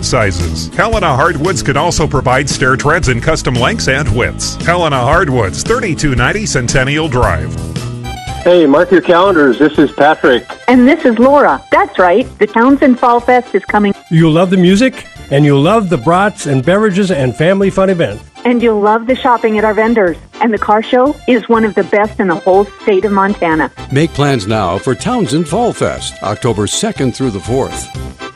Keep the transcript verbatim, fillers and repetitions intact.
sizes. Helena Hardwoods can also provide stair treads in custom lengths and widths. Helena Hardwoods, thirty-two ninety Centennial Drive. Hey, mark your calendars. This is Patrick. And this is Laura. That's right. The Townsend Fall Fest is coming. You'll love the music, and you'll love the brats and beverages and family fun events. And you'll love the shopping at our vendors. And the car show is one of the best in the whole state of Montana. Make plans now for Townsend Fall Fest, October second through the fourth.